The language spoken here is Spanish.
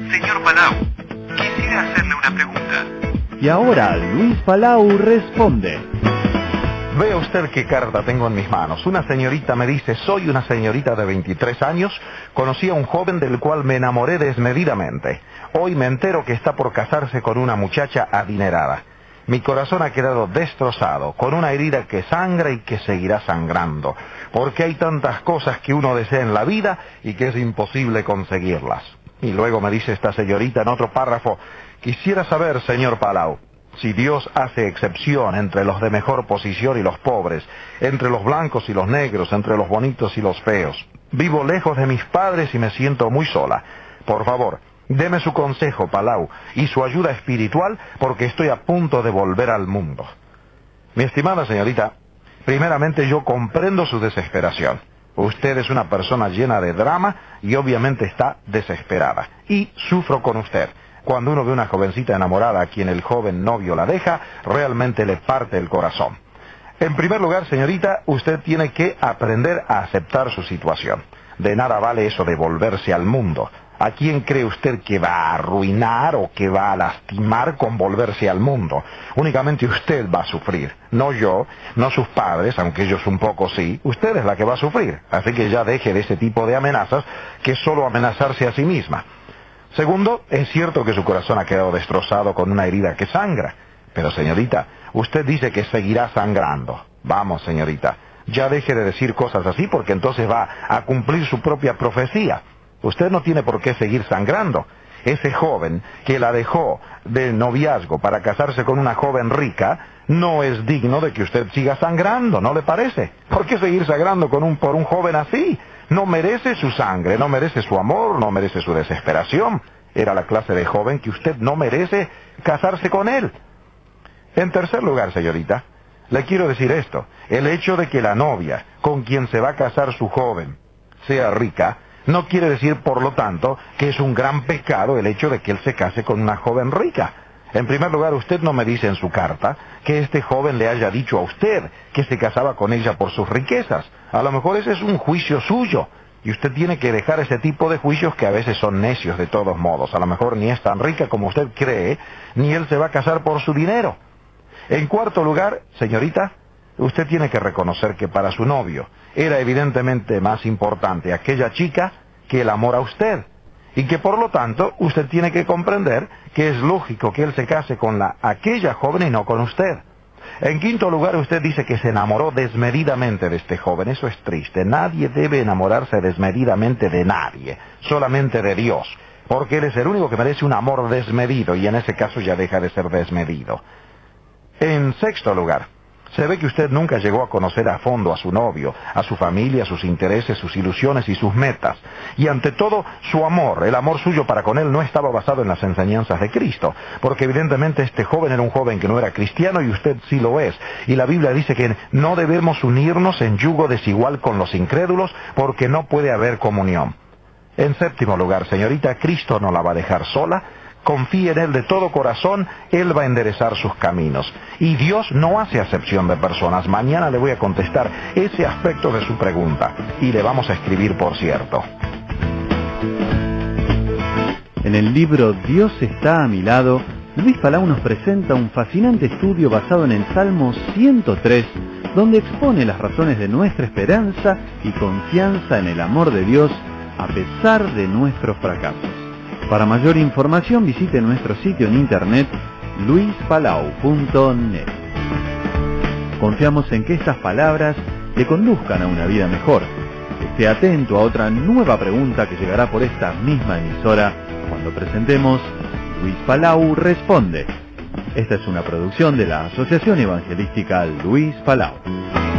Señor Palau, quisiera hacerle una pregunta. Y ahora Luis Palau responde. Vea usted qué carta tengo en mis manos. Una señorita me dice, soy una señorita de 23 años, conocí a un joven del cual me enamoré desmedidamente. Hoy me entero que está por casarse con una muchacha adinerada. Mi corazón ha quedado destrozado, con una herida que sangra y que seguirá sangrando, porque hay tantas cosas que uno desea en la vida y que es imposible conseguirlas. Y luego me dice esta señorita en otro párrafo, quisiera saber, señor Palau, si Dios hace excepción entre los de mejor posición y los pobres, entre los blancos y los negros, entre los bonitos y los feos. Vivo lejos de mis padres y me siento muy sola. Por favor, deme su consejo, Palau, y su ayuda espiritual, porque estoy a punto de volver al mundo. Mi estimada señorita, primeramente yo comprendo su desesperación. Usted es una persona llena de drama y obviamente está desesperada. Y sufro con usted. Cuando uno ve una jovencita enamorada a quien el joven novio la deja, realmente le parte el corazón. En primer lugar, señorita, usted tiene que aprender a aceptar su situación. De nada vale eso de volverse al mundo. ¿A quién cree usted que va a arruinar o que va a lastimar con volverse al mundo? Únicamente usted va a sufrir. No yo, no sus padres, aunque ellos un poco sí. Usted es la que va a sufrir. Así que ya deje de ese tipo de amenazas, que es solo amenazarse a sí misma. Segundo, es cierto que su corazón ha quedado destrozado con una herida que sangra. Pero señorita, usted dice que seguirá sangrando. Vamos, señorita, ya deje de decir cosas así porque entonces va a cumplir su propia profecía. Usted no tiene por qué seguir sangrando. Ese joven que la dejó de noviazgo para casarse con una joven rica no es digno de que usted siga sangrando, ¿no le parece? ¿Por qué seguir sangrando por un joven así? No merece su sangre, no merece su amor, no merece su desesperación. Era la clase de joven que usted no merece casarse con él. En tercer lugar, señorita, le quiero decir esto. El hecho de que la novia con quien se va a casar su joven sea rica, no quiere decir, por lo tanto, que es un gran pecado el hecho de que él se case con una joven rica. En primer lugar, usted no me dice en su carta que este joven le haya dicho a usted que se casaba con ella por sus riquezas. A lo mejor ese es un juicio suyo, y usted tiene que dejar ese tipo de juicios que a veces son necios de todos modos. A lo mejor ni es tan rica como usted cree, ni él se va a casar por su dinero. En cuarto lugar, señorita, usted tiene que reconocer que para su novio era evidentemente más importante aquella chica que el amor a usted. Y que por lo tanto usted tiene que comprender que es lógico que él se case con aquella joven y no con usted. En quinto lugar, usted dice que se enamoró desmedidamente de este joven. Eso es triste. Nadie debe enamorarse desmedidamente de nadie, solamente de Dios, porque Él es el único que merece un amor desmedido, y en ese caso ya deja de ser desmedido. En sexto lugar, se ve que usted nunca llegó a conocer a fondo a su novio, a su familia, sus intereses, sus ilusiones y sus metas. Y ante todo, su amor, el amor suyo para con él no estaba basado en las enseñanzas de Cristo. Porque evidentemente este joven era un joven que no era cristiano y usted sí lo es. Y la Biblia dice que no debemos unirnos en yugo desigual con los incrédulos porque no puede haber comunión. En séptimo lugar, señorita, Cristo no la va a dejar sola. Confíe en Él de todo corazón, Él va a enderezar sus caminos. Y Dios no hace acepción de personas. Mañana le voy a contestar ese aspecto de su pregunta. Y le vamos a escribir, por cierto. En el libro Dios está a mi lado, Luis Palau nos presenta un fascinante estudio basado en el Salmo 103, donde expone las razones de nuestra esperanza y confianza en el amor de Dios a pesar de nuestros fracasos. Para mayor información visite nuestro sitio en internet luispalau.net. Confiamos en que estas palabras le conduzcan a una vida mejor. Esté atento a otra nueva pregunta que llegará por esta misma emisora cuando presentemos Luis Palau Responde. Esta es una producción de la Asociación Evangelística Luis Palau.